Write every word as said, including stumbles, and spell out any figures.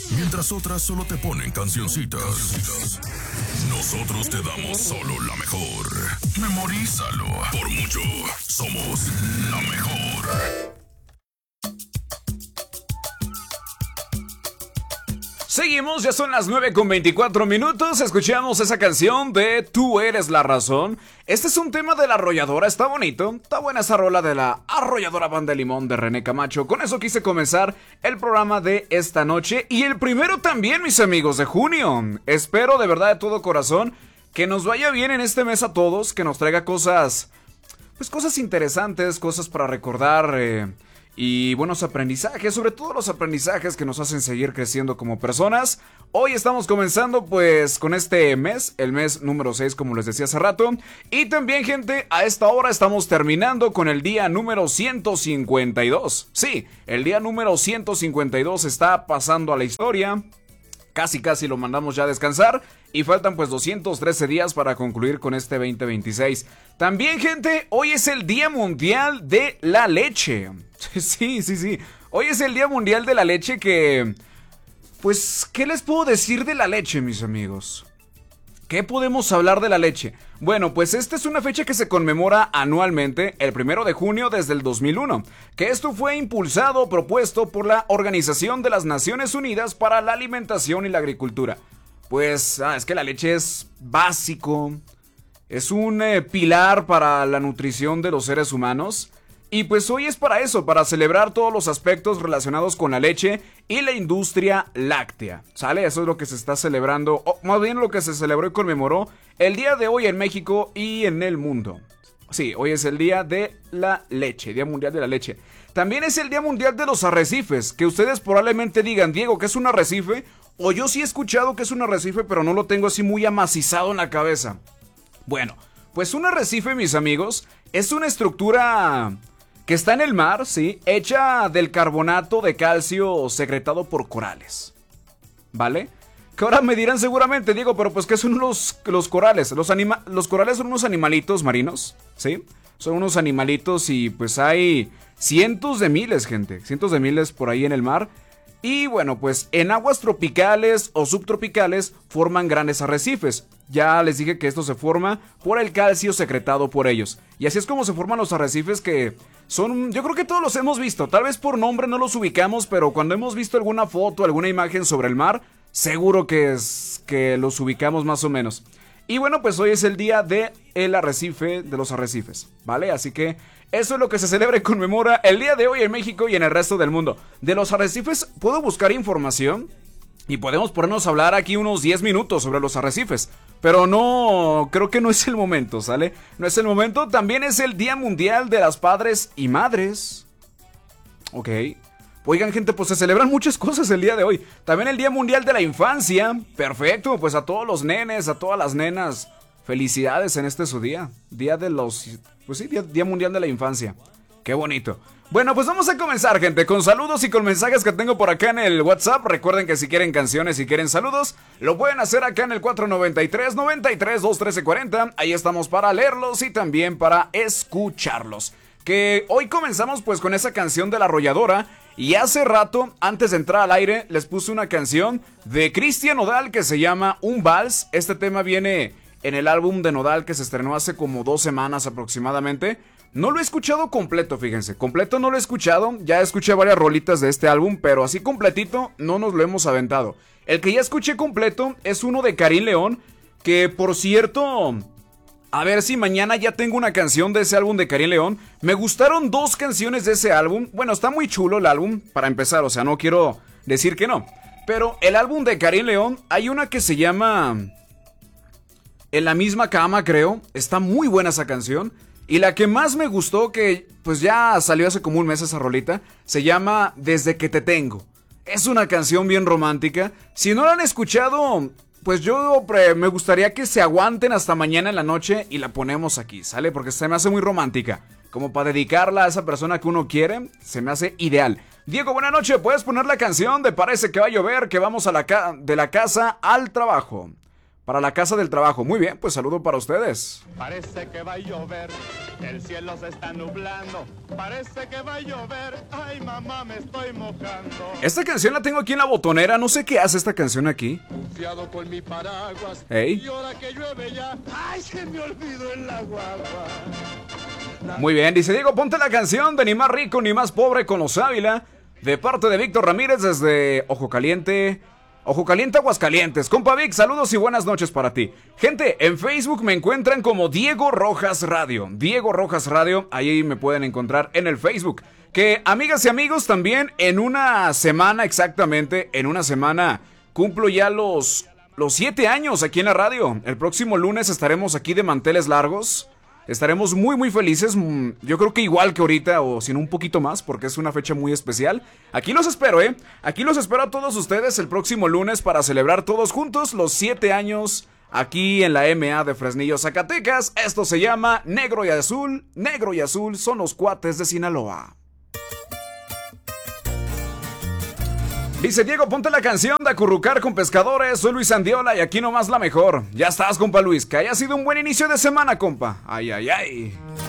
mientras otras solo te ponen cancioncitas. Nosotros te damos solo la mejor. Memorízalo. Por mucho, somos la mejor. Seguimos, ya son las nueve con veinticuatro minutos. Escuchamos esa canción de Tú eres la razón. Este es un tema de La Arrolladora, está bonito. Está buena esa rola de La Arrolladora Banda de Limón de René Camacho. Con eso quise comenzar el programa de esta noche. Y el primero también, mis amigos, de junio. Espero de verdad de todo corazón que nos vaya bien en este mes a todos. Que nos traiga cosas, pues cosas interesantes, cosas para recordar. Eh... Y buenos aprendizajes, sobre todo los aprendizajes que nos hacen seguir creciendo como personas. Hoy estamos comenzando pues con este mes, el mes número seis como les decía hace rato. Y también, gente, a esta hora estamos terminando con el día número ciento cincuenta y dos. Sí, el día número ciento cincuenta y dos está pasando a la historia. Casi casi lo mandamos ya a descansar. Y faltan pues doscientos trece días para concluir con este veinte veintiséis. También, gente, hoy es el Día Mundial de la Leche. Sí, sí, sí. Hoy es el Día Mundial de la Leche que... Pues, ¿qué les puedo decir de la leche, mis amigos? ¿Qué podemos hablar de la leche? Bueno, pues esta es una fecha que se conmemora anualmente, el primero de junio desde el dos mil uno, que esto fue impulsado, propuesto por la Organización de las Naciones Unidas para la Alimentación y la Agricultura. Pues, ah, es que la leche es básico, es un eh, pilar para la nutrición de los seres humanos. Y pues hoy es para eso, para celebrar todos los aspectos relacionados con la leche y la industria láctea, ¿sale? Eso es lo que se está celebrando, o más bien lo que se celebró y conmemoró el día de hoy en México y en el mundo. Sí, hoy es el día de la leche, Día Mundial de la Leche. También es el Día Mundial de los Arrecifes, que ustedes probablemente digan, Diego, ¿qué es un arrecife? O yo sí he escuchado que es un arrecife, pero no lo tengo así muy amacizado en la cabeza. Bueno, pues un arrecife, mis amigos, es una estructura... que está en el mar, sí, hecha del carbonato de calcio secretado por corales, ¿vale? Que ahora me dirán seguramente, Diego, pero pues ¿qué son los, los corales? Los, anima los corales son unos animalitos marinos, ¿sí? Son unos animalitos y pues hay cientos de miles, gente, cientos de miles por ahí en el mar. Y bueno, pues en aguas tropicales o subtropicales forman grandes arrecifes. Ya les dije que esto se forma por el calcio secretado por ellos. Y así es como se forman los arrecifes que son... Yo creo que todos los hemos visto. Tal vez por nombre no los ubicamos, pero cuando hemos visto alguna foto, alguna imagen sobre el mar, seguro que, es, que los ubicamos más o menos. Y bueno, pues hoy es el día de el arrecife, de los arrecifes, ¿vale? Así que eso es lo que se celebra y conmemora el día de hoy en México y en el resto del mundo. De los arrecifes puedo buscar información y podemos ponernos a hablar aquí unos diez minutos sobre los arrecifes. Pero no, creo que no es el momento, ¿sale? No es el momento. También es el Día Mundial de las Padres y Madres. Ok. Oigan, gente, pues se celebran muchas cosas el día de hoy. También el Día Mundial de la Infancia. Perfecto, pues a todos los nenes, a todas las nenas, felicidades en este su día. Día de los... Pues sí, Día, Día Mundial de la Infancia. Qué bonito. Bueno, pues vamos a comenzar, gente, con saludos y con mensajes que tengo por acá en el WhatsApp. Recuerden que si quieren canciones, si quieren saludos, lo pueden hacer acá en el cuatro noventa y tres, noventa y tres, dos trece cuarenta. Ahí estamos para leerlos y también para escucharlos. Que hoy comenzamos pues con esa canción de La Arrolladora. Y hace rato, antes de entrar al aire, les puse una canción de Cristian Nodal que se llama Un Vals. Este tema viene en el álbum de Nodal que se estrenó hace como dos semanas aproximadamente. No lo he escuchado completo, fíjense, completo no lo he escuchado. Ya escuché varias rolitas de este álbum, pero así completito no nos lo hemos aventado. El que ya escuché completo es uno de Karim León, que por cierto... A ver si mañana ya tengo una canción de ese álbum de Karim León. Me gustaron dos canciones de ese álbum. Bueno, está muy chulo el álbum, para empezar, o sea, no quiero decir que no. Pero el álbum de Karim León, hay una que se llama En la misma cama, creo. Está muy buena esa canción. Y la que más me gustó, que pues ya salió hace como un mes esa rolita, se llama Desde que te tengo. Es una canción bien romántica. Si no la han escuchado... Pues yo me gustaría que se aguanten hasta mañana en la noche y la ponemos aquí, ¿sale? Porque se me hace muy romántica. Como para dedicarla a esa persona que uno quiere, se me hace ideal. Diego, buena noche, ¿puedes poner la canción de Parece que va a llover, que vamos a la ca- de la casa al trabajo? para la casa del trabajo. Muy bien, pues saludo para ustedes. Parece que va a llover, el cielo se está nublando. Parece que va a llover, ay mamá me estoy mojando. Esta canción la tengo aquí en la botonera, no sé qué hace esta canción aquí. Confiado con mi paraguas, Ey. y ahora que llueve ya, ay se me olvidó el agua. Muy bien, dice Diego, ponte la canción de Ni más rico ni más pobre con los Ávila, de parte de Víctor Ramírez desde Ojo Caliente, Ojo Caliente, Aguascalientes. Compa Vic, saludos y buenas noches para ti. Gente, en Facebook me encuentran como Diego Rojas Radio, Diego Rojas Radio, ahí me pueden encontrar en el Facebook. Que amigas y amigos, también en una semana exactamente, en una semana cumplo ya los, los siete años aquí en la radio. El próximo lunes estaremos aquí de manteles largos. Estaremos muy muy felices, yo creo que igual que ahorita o si no un poquito más porque es una fecha muy especial. Aquí los espero, eh, aquí los espero a todos ustedes el próximo lunes para celebrar todos juntos los siete años aquí en la M A de Fresnillo, Zacatecas. Esto se llama Negro y Azul, Negro y Azul son los cuates de Sinaloa. Dice Diego, ponte la canción de Acurrucar con Pescadores. Soy Luis Andiola y aquí nomás la mejor. Ya estás, compa Luis. Que haya sido un buen inicio de semana, compa. Ay, ay, ay.